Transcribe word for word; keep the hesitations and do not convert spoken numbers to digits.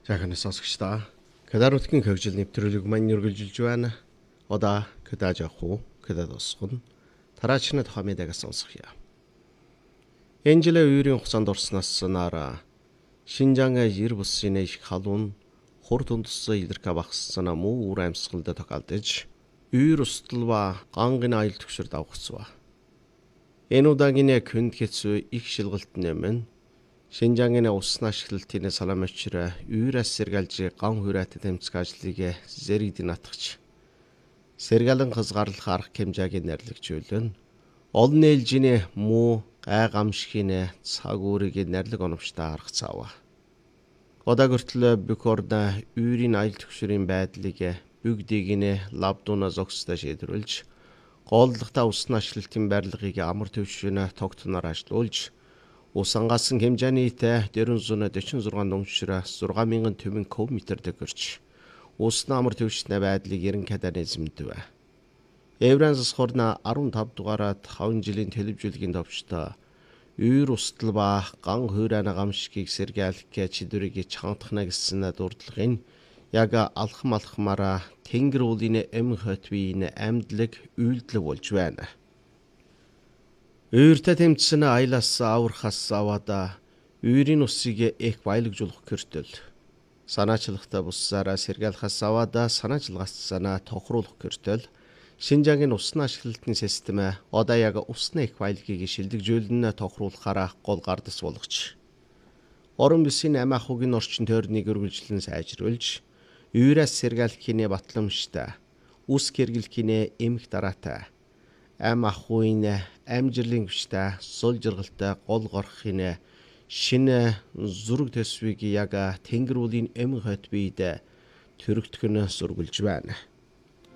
Жаахан сонсогчдоо Кадарутгийн хөгжил нэвтрүүлэг маань үргэлжилж байна. Одоо кадаж авах уу? Кадад усгон. Тараачнад хамидаг сонсгоё. Энэ жилийн үерийн хугацаанд орсноос санаараа Шинжаангийн жир бусын их халуун хур тундсан илэрхэ багссана муу үр амьсгалд тохиолдож үер усталва гангын аял төгшөр давхцва. Энэ удаагийн күнд хэцүү их шилгэлт нэмэн Шинжаангийн усан ашиглалтын саламчраа үерээс сэргэлж ган хүрээт тэмцэх ажлыг зэрэгдэн атгч. Сэргэлэн хязгаарлах арга хэмжээгийн нэрлэгжүүлэн олон ээлжийн муу гай гамшигын цаг үүрийг нэрлэг оновчтой арга цаава. Одаг хүртэл бөхөрдө үерийн аял төгшрийн байдлыг бүгдийг нь лавдуна зогсдоо шийдвэрлэж голлогтой усан ашиглалтын барилгыг амар төвшөнө тогтноор ажилуулж усангасан хэмжээнийтэй дөрвөн дөрвөн шугам номшроо зургаан мянган төвөн кубометр төгөрч усны амар төвшний байдлыг ерөн кадаар эзэмдэв. Евранс хорна арван тав дугаараад таван жилийн төлөвжүүлгийн товчтой үер устал ба ган хуурайна гамшигыг сэргээлэх чидүрийг чангатахна гэсэн дурдлагын яг алхам алхмаараа тэнгэр уулын эм хотвийн амьдлаг үйлдэл болж байна. Үертэй тэмцсэн аялаас аврахаас аваад үерийн усыг их баялагжуулах гэртэл санаачлагтай буссаараа сэргээлхээс аваад санаачлагаас санаа тохируулах гэртэл Шинжаангийн усны ашиглалтын систем одоо яг усны их баялагийг шилдэгжүүлэн тохируулахаараа гол гардас болгож орон бүсийн амь ахуйн орчин тойрныг үргэлжлэн сайжруулж үерээс сэргээлхийн батламжтай ус гэргэлхийн эмх дараатай амь ахуйн амжилын гүштэй сул жиргалтай гол горхын шинэ зураг төсвийг яг тэнгэр уулын эм хот биед төрөгдөх нь сургуулж байна.